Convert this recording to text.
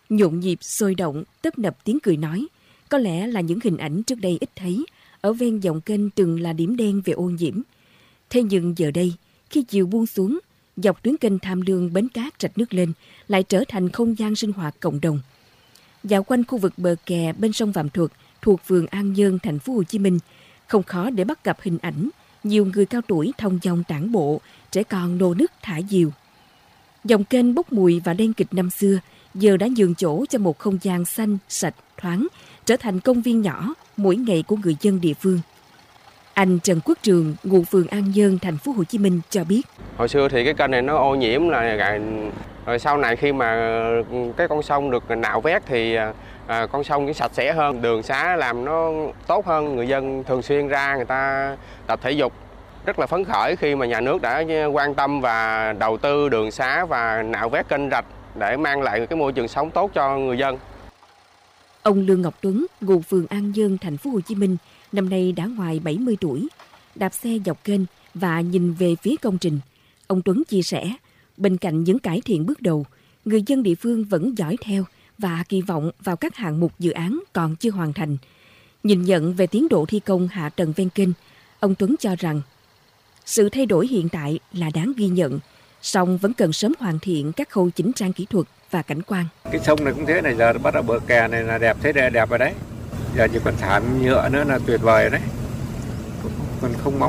Nhộn nhịp, sôi động, tấp nập tiếng cười nói. Có lẽ là những hình ảnh trước đây ít thấy, ở ven dòng kênh từng là điểm đen về ô nhiễm. Thế nhưng giờ đây, khi chiều buông xuống, dọc tuyến kênh Tham Lương Bến Cát Rạch Nước Lên lại trở thành không gian sinh hoạt cộng đồng. Dạo quanh khu vực bờ kè bên sông Vàm Thuật thuộc phường An Nhơn, thành phố Hồ Chí Minh, không khó để bắt gặp hình ảnh nhiều người cao tuổi thong dong tản bộ, trẻ con nô nức thả diều. Dòng kênh bốc mùi và đen kịt năm xưa giờ đã nhường chỗ cho một không gian xanh, sạch, thoáng, trở thành công viên nhỏ mỗi ngày của người dân địa phương. Anh Trần Quốc Trường, ngụ phường An Nhơn, thành phố Hồ Chí Minh cho biết. Hồi xưa thì cái kênh này nó ô nhiễm rồi sau này khi mà cái con sông được nạo vét thì con sông cũng sạch sẽ hơn, đường xá làm nó tốt hơn, người dân thường xuyên ra người ta tập thể dục. Rất là phấn khởi khi mà nhà nước đã quan tâm và đầu tư đường xá và nạo vét kênh rạch để mang lại cái môi trường sống tốt cho người dân. Ông Lương Ngọc Tuấn, ngụ phường An Nhơn, thành phố Hồ Chí Minh, năm nay đã ngoài 70 tuổi, đạp xe dọc kênh và nhìn về phía công trình. Ông Tuấn chia sẻ, bên cạnh những cải thiện bước đầu, người dân địa phương vẫn dõi theo và kỳ vọng vào các hạng mục dự án còn chưa hoàn thành. Nhìn nhận về tiến độ thi công hạ tầng ven kênh, ông Tuấn cho rằng sự thay đổi hiện tại là đáng ghi nhận, song vẫn cần sớm hoàn thiện các khâu chỉnh trang kỹ thuật và cảnh quan. Cái sông này cũng thế này, giờ bắt đầu bờ kè này là đẹp, thế đẹp rồi đấy. Giờ chỉ còn thảm nhựa nữa là tuyệt vời đấy. Còn không mong